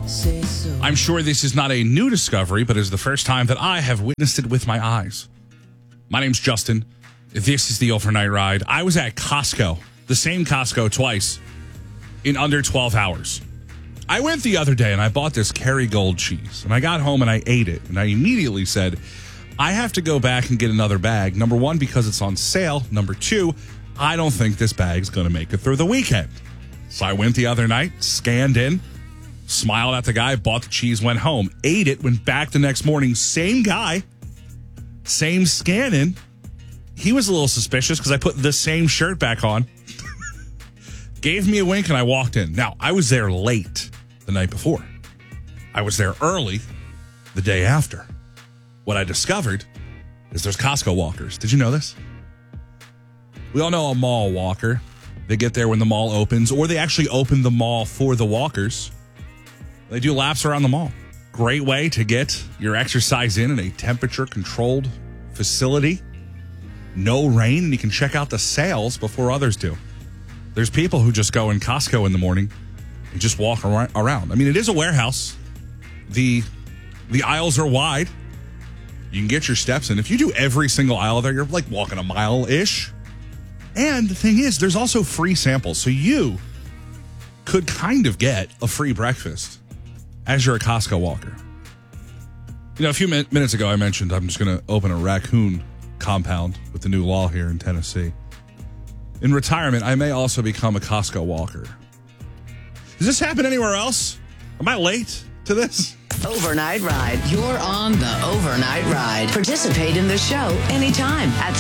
I'm sure this is not a new discovery, but is the first time that I have witnessed it with my eyes. My name's Justin. This is the Overnight Ride. I was at Costco, the same Costco twice, in under 12 hours. I went the other day and I bought this Kerrygold cheese, and I got home and I ate it, and I immediately said, I have to go back and get another bag. Number one, because it's on sale. Number two, I don't think this bag's going to make it through the weekend. So I went the other night, scanned in, smiled at the guy, bought the cheese, went home, ate it, went back the next morning. Same guy, same scan in. He was a little suspicious because I put the same shirt back on. Gave me a wink and I walked in. Now, I was there late the night before. I was there early the day after. What I discovered is there's Costco walkers. Did you know this? We all know a mall walker. They get there when the mall opens, or they actually open the mall for the walkers. They do laps around the mall. Great way to get your exercise in a temperature-controlled facility. No rain, and you can check out the sales before others do. There's people who just go in Costco in the morning and just walk around. I mean, it is a warehouse. The aisles are wide. You can get your steps in. If you do every single aisle there, you're like walking a mile-ish. And the thing is, there's also free samples. So you could kind of get a free breakfast as you're a Costco walker. You know, a few minutes ago, I mentioned I'm just going to open a raccoon compound with the new law here in Tennessee. In retirement, I may also become a Costco walker. Does this happen anywhere else? Am I late to this? Overnight Ride. You're on the Overnight Ride. Participate in the show anytime at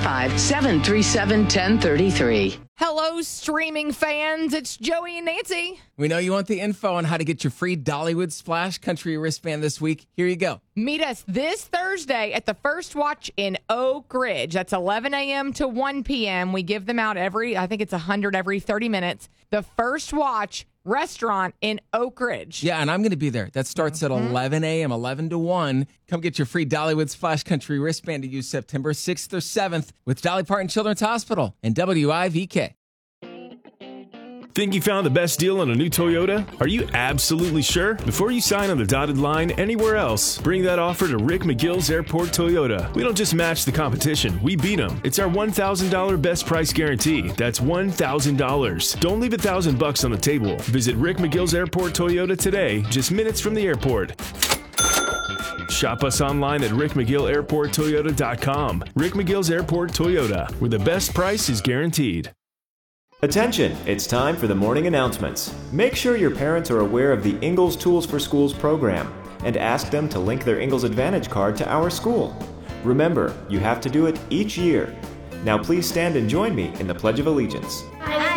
615-737-1033. Hello, streaming fans. It's Joey and Nancy. We know you want the info on how to get your free Dollywood Splash Country wristband this week. Here you go. Meet us this Thursday at the First Watch in Oak Ridge. That's 11 a.m. to 1 p.m. We give them out I think it's 100 every 30 minutes. The First Watch restaurant in Oak Ridge. Yeah, and I'm going to be there. That starts at 11 a.m., 11 to 1. Come get your free Dollywood Splash Country wristband to use September 6th or 7th with Dolly Parton Children's Hospital and WIVK. Think you found the best deal on a new Toyota? Are you absolutely sure? Before you sign on the dotted line anywhere else, bring that offer to Rick McGill's Airport Toyota. We don't just match the competition, we beat them. It's our $1,000 best price guarantee. That's $1,000. Don't leave $1,000 on the table. Visit Rick McGill's Airport Toyota today, just minutes from the airport. Shop us online at rickmcgillairporttoyota.com. Rick McGill's Airport Toyota, where the best price is guaranteed. Attention, it's time for the morning announcements. Make sure your parents are aware of the Ingalls Tools for Schools program and ask them to link their Ingalls Advantage card to our school. Remember, you have to do it each year. Now please stand and join me in the Pledge of Allegiance. I